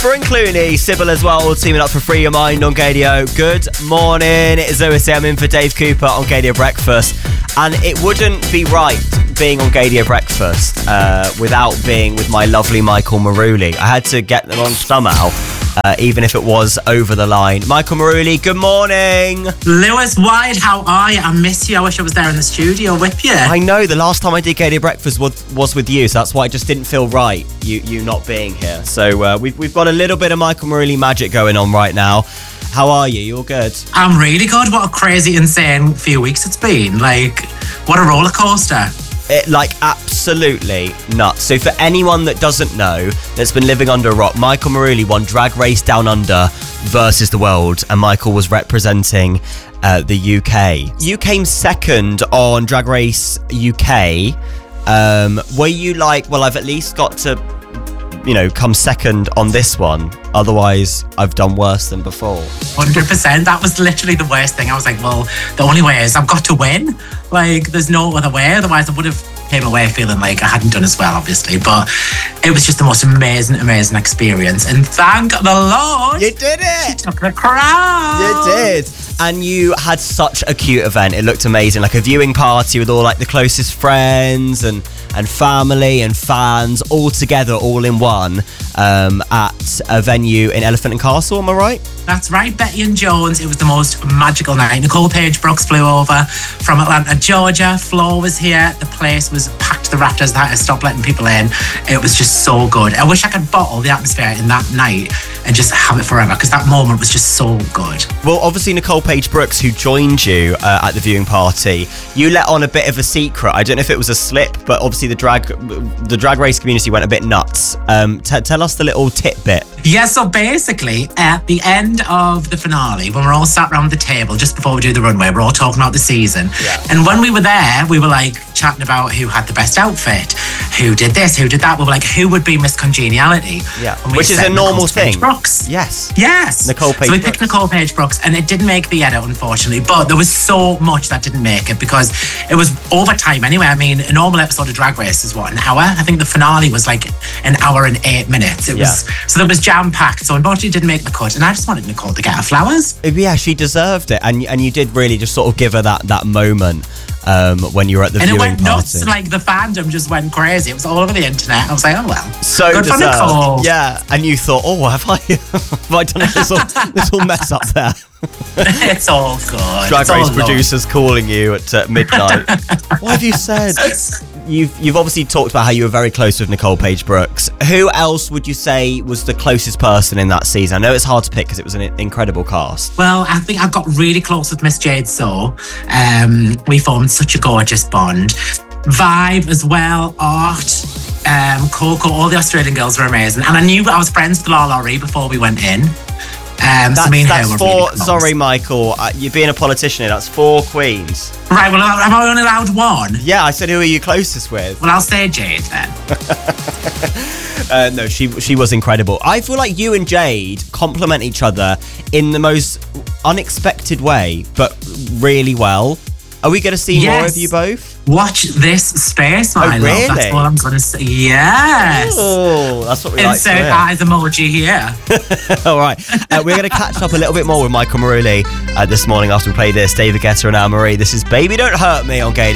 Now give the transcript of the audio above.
Bryn Clooney, Sybil as well, teaming up for Free Your Mind on Gadio. Good morning, it's Zoe. I'm in for Dave Cooper on Gadio Breakfast. And it wouldn't be right being on Gadio Breakfast without being with my lovely Michael Maruli. I had to get them on somehow, even if it was over the line. Michael Maruli, good morning. Lewis White, how are you? I miss you. I wish I was there in the studio with you. I know, the last time I did Gadio Breakfast was with you, so that's why it just didn't feel right, you not being here. So we've got a little bit of Michael Maruli magic going on right now. How are you? You all good? I'm really good. What a crazy, insane few weeks it's been. Like, what a roller coaster. Absolutely nuts. So for anyone that doesn't know, that's been living under a rock, Michael Maruli won Drag Race Down Under versus the world, and Michael was representing the UK. You came second on Drag Race UK. Were you like, well, I've at least got to, come second on this one, otherwise I've done worse than before? 100%. That was literally the worst thing. I was like, well, the only way is I've got to win. Like, there's no other way. Otherwise, I would have came away feeling like I hadn't done as well, obviously. But it was just the most amazing experience. And thank the Lord, you did it. She took the crown. You did. And you had such a cute event. It looked amazing, like a viewing party with all like the closest friends and family and fans all together, all in one, at a venue in Elephant and Castle. Am I right? That's right, Betty and Jones. It was the most magical night. Nicole Page Brooks flew over from Atlanta, Georgia. Flo was here. The place was packed to the rafters. They had to stop letting people in. It was just so good. I wish I could bottle the atmosphere in that night and just have it forever, because that moment was just so good. Well, obviously Nicole Page Brooks, who joined you at the viewing party, you let on a bit of a secret. I don't know if it was a slip, but obviously the drag race community went a bit nuts. Tell us the little tidbit. Yeah, so basically, at the end of the finale, when we're all sat around the table just before we do the runway, we're all talking about the season. Yeah. And when we were there, we were like chatting about who had the best outfit, who did this, who did that. We were like, who would be Miss Congeniality? Yeah, which is a normal thing. Brooks. Yes. Nicole Page. So we picked Nicole Page Brooks, and it didn't make the edit, unfortunately. But there was so much that didn't make it because it was overtime anyway. I mean, a normal episode of Drag Race is what, an hour? I think the finale was like an hour and 8 minutes. It was so that was jam-packed. So unfortunately, it didn't make the cut. And I just wanted Nicole to get her flowers. Yeah, she deserved it, and you did really just sort of give her that moment when you were at the viewing party. And it went nuts. Like the fandom just went crazy. It was all over the internet. I was like, oh well. So good deserved. For Nicole. Yeah, and you thought, oh, have I done a little mess up there? It's all good. Drag Race producers calling you at midnight. What have you said? You've obviously talked about how you were very close with Nicole Page Brooks. Who else would you say was the closest person in that season? I know it's hard to pick because it was an incredible cast. Well, I think I got really close with Miss Jade So. We formed such a gorgeous bond. Vibe as well, Art, Coco, all the Australian girls were amazing. And I knew I was friends with Laurie before we went in. That's four. Really, sorry, Michael. You're being a politician here. That's 4 queens. Right. Well, am I only allowed one? Yeah, I said, who are you closest with? Well, I'll say Jade then. No, she was incredible. I feel like you and Jade complement each other in the most unexpected way, but really well. Are we going to see more of you both? Watch this space, my love. Really? That's all I'm going to say. Yes. Oh, that's what we like to hear. Insert eyes emoji here. All right. We're going to catch up a little bit more with Michael Maruli this morning after we play this. David Guetta and Anne Marie. This is Baby Don't Hurt Me on Gadio.